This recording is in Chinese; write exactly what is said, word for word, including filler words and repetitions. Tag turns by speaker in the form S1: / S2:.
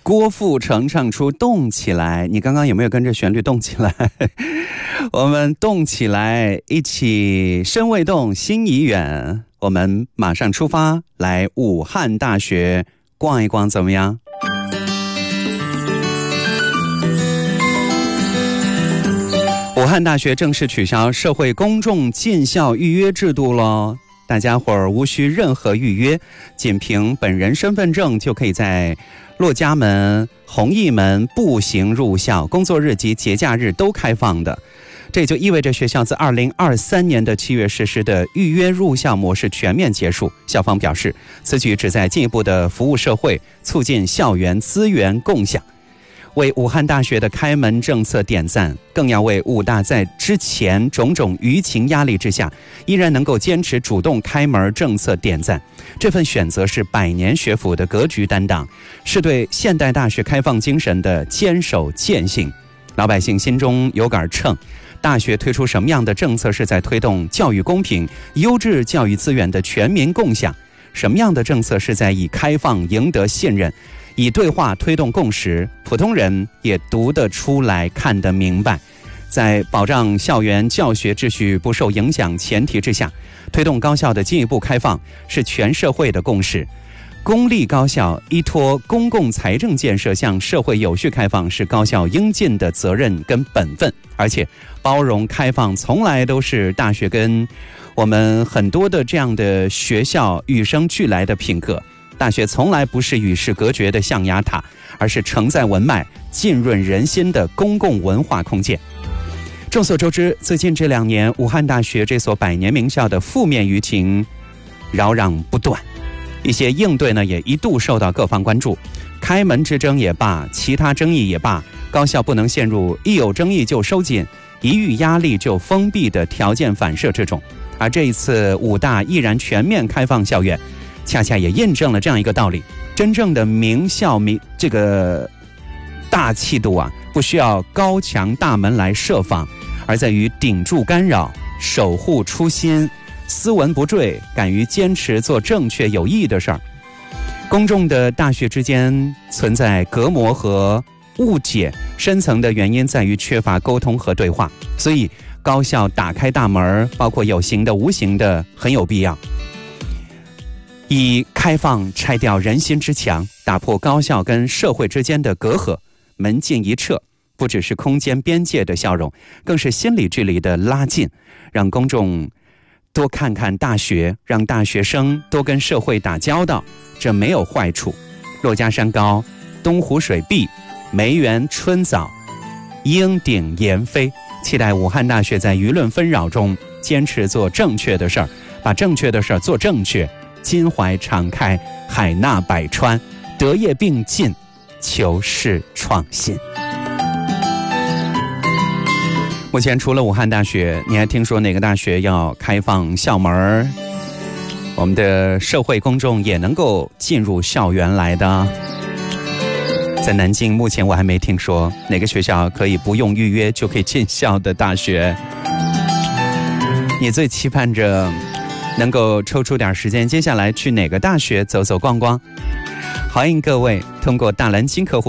S1: 郭富城唱出动起来，你刚刚有没有跟着旋律动起来？我们动起来，一起身未动心已远。我们马上出发，来武汉大学逛一逛，怎么样？武汉大学正式取消社会公众进校预约制度咯，大家伙儿无需任何预约，仅凭本人身份证就可以在骆家门、弘毅门步行入校，工作日及节假日都开放的。这就意味着学校自二零二三年的七月实施的预约入校模式全面结束。校方表示，此举旨在进一步的服务社会，促进校园资源共享。为武汉大学的开门政策点赞，更要为武大在之前种种舆情压力之下，依然能够坚持主动开门政策点赞。这份选择是百年学府的格局担当，是对现代大学开放精神的坚守践行。老百姓心中有杆秤，大学推出什么样的政策是在推动教育公平、优质教育资源的全民共享？什么样的政策是在以开放赢得信任，以对话推动共识？普通人也读得出来，看得明白。在保障校园教学秩序不受影响前提之下，推动高校的进一步开放是全社会的共识。公立高校依托公共财政建设向社会有序开放是高校应尽的责任跟本分，而且包容开放从来都是大学跟我们很多的这样的学校与生俱来的品格。大学从来不是与世隔绝的象牙塔，而是承载文脉、浸润人心的公共文化空间。众所周知，最近这两年，武汉大学这所百年名校的负面舆情扰攘不断，一些应对呢也一度受到各方关注。开门之争也罢，其他争议也罢，高校不能陷入一有争议就收紧，一遇压力就封闭的条件反射之中。而这一次武大毅然全面开放校园，恰恰也印证了这样一个道理：真正的名校名这个大气度啊，不需要高墙大门来设防，而在于顶住干扰，守护初心，斯文不坠，敢于坚持做正确有意义的事儿。公众的大学之间存在隔膜和误解，深层的原因在于缺乏沟通和对话，所以高校打开大门，包括有形的无形的，很有必要。以开放拆掉人心之墙，打破高校跟社会之间的隔阂，门禁一撤，不只是空间边界的消融，更是心理距离的拉近，让公众多看看大学，让大学生多跟社会打交道，这没有坏处。珞珈山高，东湖水碧，梅园春早，莺顶燕飞。期待武汉大学在舆论纷扰中坚持做正确的事儿，把正确的事儿做正确，襟怀敞开，海纳百川，德业并进，求是创新。目前除了武汉大学，你还听说哪个大学要开放校门，我们的社会公众也能够进入校园来的？在南京，目前我还没听说哪个学校可以不用预约就可以进校的大学。你最期盼着能够抽出点时间，接下来去哪个大学走走逛逛？欢迎各位通过大蓝鲸客户